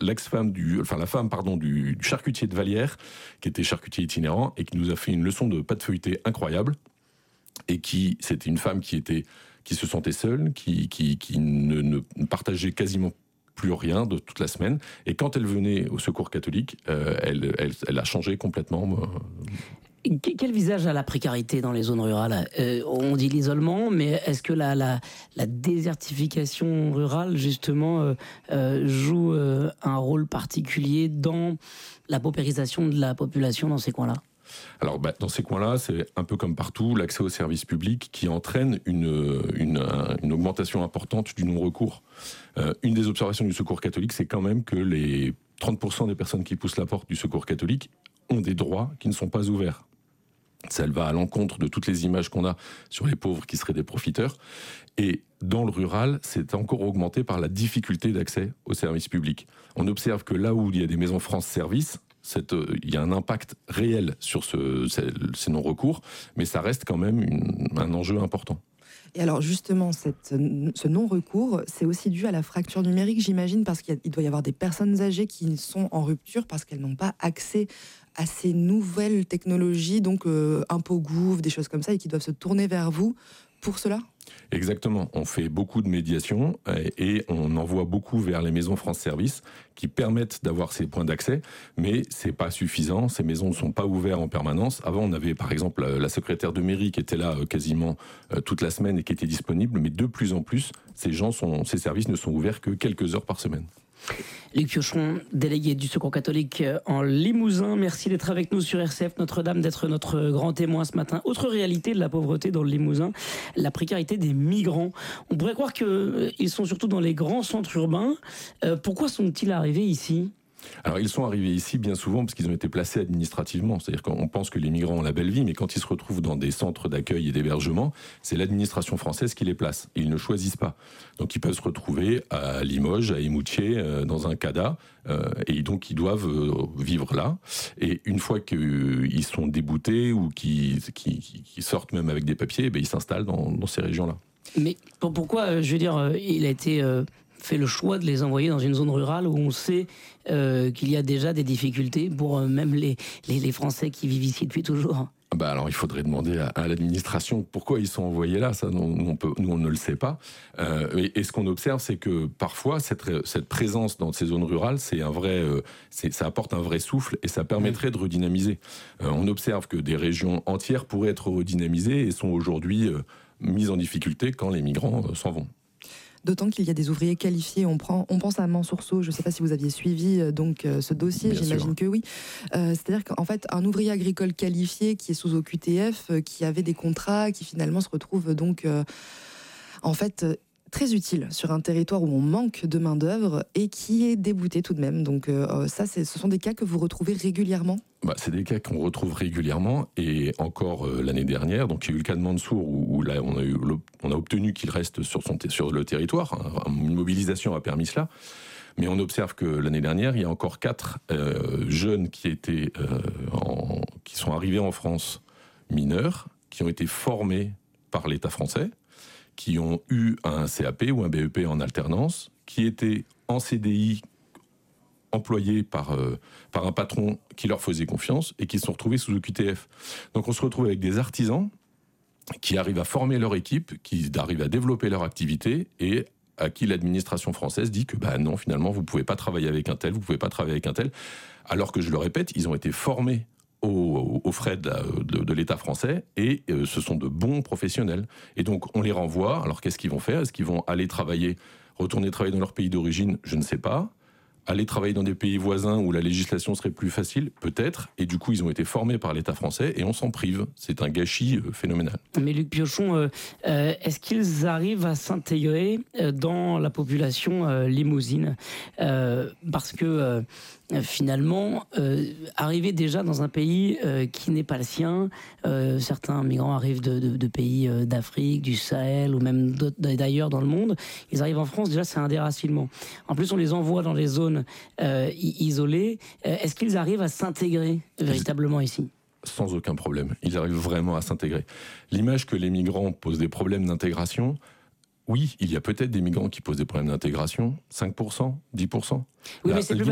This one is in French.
la femme du charcutier de Vallières, qui était charcutier itinérant et qui nous a fait une leçon de pâte feuilletée incroyable. Et c'était une femme qui se sentait seule, qui ne partageait quasiment plus rien de toute la semaine. Et quand elle venait au Secours catholique, elle a changé complètement. Quel visage a la précarité dans les zones rurales ? On dit l'isolement, mais est-ce que la désertification rurale, justement, joue un rôle particulier dans la paupérisation de la population dans ces coins-là ? Alors, dans ces coins-là, c'est un peu comme partout, l'accès aux services publics qui entraîne une augmentation importante du non-recours. Une des observations du Secours catholique, c'est quand même que les 30% des personnes qui poussent la porte du Secours catholique ont des droits qui ne sont pas ouverts. Ça va à l'encontre de toutes les images qu'on a sur les pauvres qui seraient des profiteurs. Et dans le rural, c'est encore augmenté par la difficulté d'accès aux services publics. On observe que là où il y a des maisons France Service, il y a un impact réel sur ces non-recours, mais ça reste quand même un enjeu important. Et alors justement, ce non-recours, c'est aussi dû à la fracture numérique, j'imagine, parce qu'il doit y avoir des personnes âgées qui sont en rupture parce qu'elles n'ont pas accès à ces nouvelles technologies, donc impôts gouv, des choses comme ça, et qui doivent se tourner vers vous pour cela ? Exactement. On fait beaucoup de médiation et on envoie beaucoup vers les maisons France Service qui permettent d'avoir ces points d'accès, mais c'est pas suffisant. Ces maisons ne sont pas ouvertes en permanence. Avant, on avait par exemple la secrétaire de mairie qui était là quasiment toute la semaine et qui était disponible, mais de plus en plus, ces services ne sont ouverts que quelques heures par semaine. Luc Piochon, délégué du Secours catholique en Limousin, merci d'être avec nous sur RCF Notre-Dame, d'être notre grand témoin ce matin. Autre réalité de la pauvreté dans le Limousin, la précarité des migrants. On pourrait croire qu'ils sont surtout dans les grands centres urbains. Pourquoi sont-ils arrivés ici ? Alors, ils sont arrivés ici bien souvent parce qu'ils ont été placés administrativement. C'est-à-dire qu'on pense que les migrants ont la belle vie, mais quand ils se retrouvent dans des centres d'accueil et d'hébergement, c'est l'administration française qui les place. Ils ne choisissent pas. Donc, ils peuvent se retrouver à Limoges, à Émoutier, dans un CADA, et donc ils doivent vivre là. Et une fois qu'ils sont déboutés ou qu'ils sortent même avec des papiers, ils s'installent dans ces régions-là. Mais pourquoi, je veux dire, il a été fait le choix de les envoyer dans une zone rurale où on sait qu'il y a déjà des difficultés pour même les Français qui vivent ici depuis toujours ? Alors, il faudrait demander à l'administration pourquoi ils sont envoyés là. Ça, nous, on ne le sait pas. Et ce qu'on observe, c'est que parfois, cette présence dans ces zones rurales, ça apporte un vrai souffle et ça permettrait de redynamiser. On observe que des régions entières pourraient être redynamisées et sont aujourd'hui mises en difficulté quand les migrants s'en vont. D'autant qu'il y a des ouvriers qualifiés. On pense à Mansourceau. Je ne sais pas si vous aviez suivi ce dossier. Bien j'imagine sûr. Que oui. C'est-à-dire qu'en fait, un ouvrier agricole qualifié qui est sous OQTF, qui avait des contrats, qui finalement se retrouve donc très utile sur un territoire où on manque de main-d'œuvre et qui est débouté tout de même. Donc ce sont des cas que vous retrouvez régulièrement ? C'est des cas qu'on retrouve régulièrement et encore l'année dernière. Donc il y a eu le cas de Mansour où là on a obtenu qu'il reste sur le territoire. Une mobilisation a permis cela. Mais on observe que l'année dernière, il y a encore 4 jeunes qui sont arrivés en France mineurs, qui ont été formés par l'État français, qui ont eu un CAP ou un BEP en alternance, qui étaient en CDI employés par un patron qui leur faisait confiance et qui se sont retrouvés sous OQTF. Donc on se retrouve avec des artisans qui arrivent à former leur équipe, qui arrivent à développer leur activité et à qui l'administration française dit que non, finalement, vous ne pouvez pas travailler avec un tel, vous ne pouvez pas travailler avec un tel. Alors que, je le répète, ils ont été formés aux frais de l'État français et ce sont de bons professionnels. Et donc, on les renvoie. Alors, qu'est-ce qu'ils vont faire ? Est-ce qu'ils vont aller retourner travailler dans leur pays d'origine ? Je ne sais pas. Aller travailler dans des pays voisins où la législation serait plus facile, peut-être, et du coup ils ont été formés par l'État français et on s'en prive. C'est un gâchis phénoménal. Mais Luc Piochon, est-ce qu'ils arrivent à s'intégrer dans la population limousine ? Parce que finalement, arriver déjà dans un pays qui n'est pas le sien, certains migrants arrivent de pays d'Afrique, du Sahel ou même d'ailleurs dans le monde, ils arrivent en France, déjà c'est un déracinement. En plus on les envoie dans des zones isolées. Est-ce qu'ils arrivent à s'intégrer véritablement ici ? Sans aucun problème. Ils arrivent vraiment à s'intégrer. L'image que les migrants posent des problèmes d'intégration, oui, il y a peut-être des migrants qui posent des problèmes d'intégration, 5%, 10%. Oui, mais c'est plus